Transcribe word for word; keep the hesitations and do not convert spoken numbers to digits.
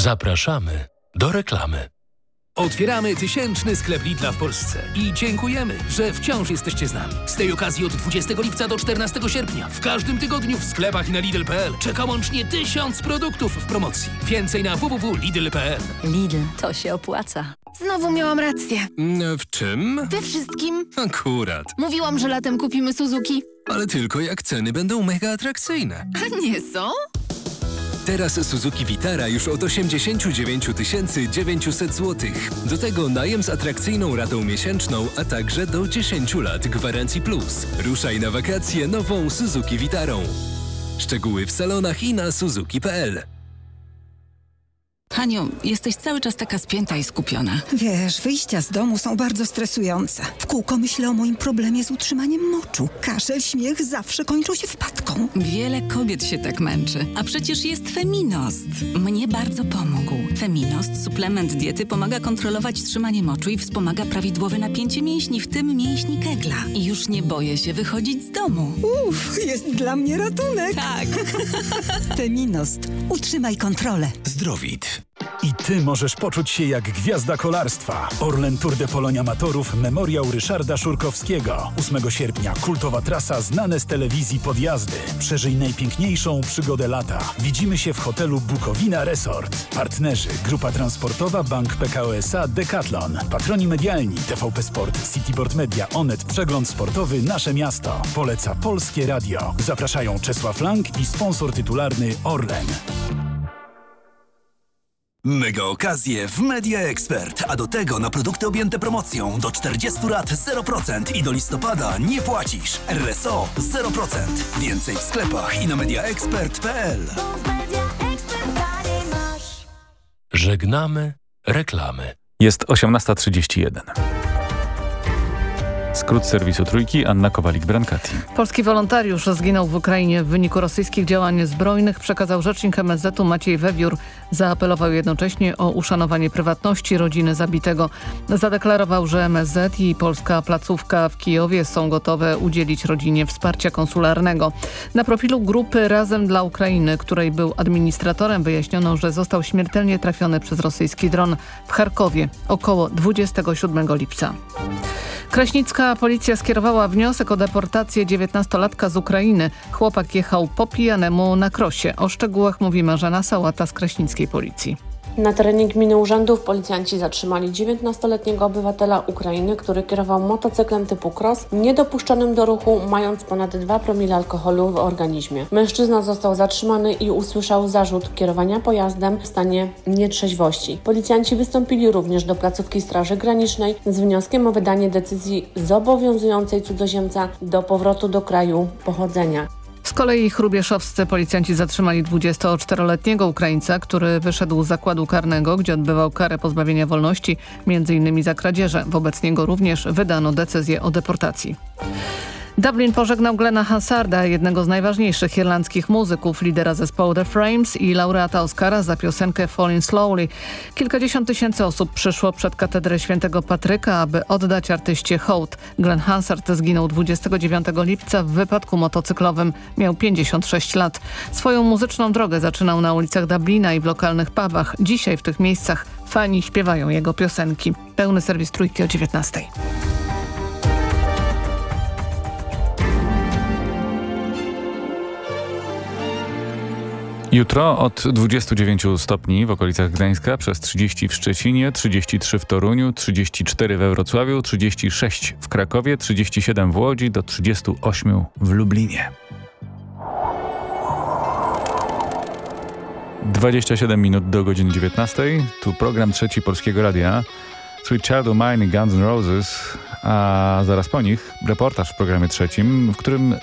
Zapraszamy do reklamy. Otwieramy tysięczny sklep Lidla w Polsce i dziękujemy, że wciąż jesteście z nami. Z tej okazji od dwudziestego lipca do czternastego sierpnia w każdym tygodniu w sklepach i na Lidl kropka p l czeka łącznie tysiąc produktów w promocji. Więcej na w w w kropka lidl kropka p l. Lidl, to się opłaca. Znowu miałam rację. W czym? We wszystkim. Akurat. Mówiłam, że latem kupimy Suzuki. Ale tylko jak ceny będą mega atrakcyjne. A nie są? Teraz Suzuki Vitara już od osiemdziesiąt dziewięć tysięcy dziewięćset złotych. Do tego najem z atrakcyjną ratą miesięczną, a także do dziesięć lat gwarancji plus. Ruszaj na wakacje nową Suzuki Vitarą. Szczegóły w salonach i na suzuki kropka p l. Haniu, jesteś cały czas taka spięta i skupiona. Wiesz, wyjścia z domu są bardzo stresujące. W kółko myślę o moim problemie z utrzymaniem moczu. Kaszel, śmiech zawsze kończą się wpadką. Wiele kobiet się tak męczy. A przecież jest Feminost. Mnie bardzo pomógł. Feminost, suplement diety, pomaga kontrolować trzymanie moczu i wspomaga prawidłowe napięcie mięśni, w tym mięśni kegla. I już nie boję się wychodzić z domu. Uff, jest dla mnie ratunek. Tak. Feminost. Utrzymaj kontrolę. Zdrowit. I ty możesz poczuć się jak gwiazda kolarstwa. Orlen Tour de Polonia Amatorów Memoriał Ryszarda Szurkowskiego. ósmego sierpnia kultowa trasa, znane z telewizji podjazdy. Przeżyj najpiękniejszą przygodę lata. Widzimy się w hotelu Bukowina Resort. Partnerzy: Grupa Transportowa, Bank P K O S A, Decathlon. Patroni medialni: T V P Sport, Cityboard Media, Onet, Przegląd Sportowy, Nasze Miasto. Poleca Polskie Radio. Zapraszają Czesław Lang i sponsor tytularny Orlen. Mega okazje w Media Expert, a do tego na produkty objęte promocją do czterdziestu lat zero procent i do listopada nie płacisz. R S O zero procent. Więcej w sklepach i na media expert kropka p l. Żegnamy reklamy. Jest osiemnasta trzydzieści jeden. Skrót serwisu Trójki, Anna Kowalik-Brankati. Polski wolontariusz zginął w Ukrainie w wyniku rosyjskich działań zbrojnych, przekazał rzecznik M S Z u Maciej Wewiór. Zaapelował jednocześnie o uszanowanie prywatności rodziny zabitego. Zadeklarował, że M S Z i polska placówka w Kijowie są gotowe udzielić rodzinie wsparcia konsularnego. Na profilu grupy Razem dla Ukrainy, której był administratorem, wyjaśniono, że został śmiertelnie trafiony przez rosyjski dron w Charkowie około dwudziestego siódmego lipca. Kraśnicka policja skierowała wniosek o deportację dziewiętnastolatka z Ukrainy. Chłopak jechał po pijanemu na krosie. O szczegółach mówi Marzena Sałata z kraśnickiej policji. Na terenie gminy Urzędów policjanci zatrzymali dziewiętnastoletniego obywatela Ukrainy, który kierował motocyklem typu cross, niedopuszczonym do ruchu, mając ponad dwa promile alkoholu w organizmie. Mężczyzna został zatrzymany i usłyszał zarzut kierowania pojazdem w stanie nietrzeźwości. Policjanci wystąpili również do placówki Straży Granicznej z wnioskiem o wydanie decyzji zobowiązującej cudzoziemca do powrotu do kraju pochodzenia. Z kolei chrubieszowscy policjanci zatrzymali dwudziestoczteroletniego Ukraińca, który wyszedł z zakładu karnego, gdzie odbywał karę pozbawienia wolności, między innymi za kradzieże. Wobec niego również wydano decyzję o deportacji. Dublin pożegnał Glena Hansarda, jednego z najważniejszych irlandzkich muzyków, lidera zespołu The Frames i laureata Oscara za piosenkę Falling Slowly. Kilkadziesiąt tysięcy osób przyszło przed katedrę Świętego Patryka, aby oddać artyście hołd. Glen Hansard zginął dwudziestego dziewiątego lipca w wypadku motocyklowym. Miał pięćdziesiąt sześć lat. Swoją muzyczną drogę zaczynał na ulicach Dublina i w lokalnych pubach. Dzisiaj w tych miejscach fani śpiewają jego piosenki. Pełny serwis Trójki o dziewiętnastej. Jutro od dwudziestu dziewięciu stopni w okolicach Gdańska, przez trzydzieści w Szczecinie, trzydzieści trzy w Toruniu, trzydzieści cztery we Wrocławiu, trzydzieści sześć w Krakowie, trzydzieści siedem w Łodzi, do trzydziestu ośmiu w Lublinie. dwadzieścia siedem minut do godziny dziewiętnastej. Tu program Trzeci Polskiego Radia. Sweet Child O' Mine i Guns N' Roses, a zaraz po nich reportaż w programie trzecim, w którym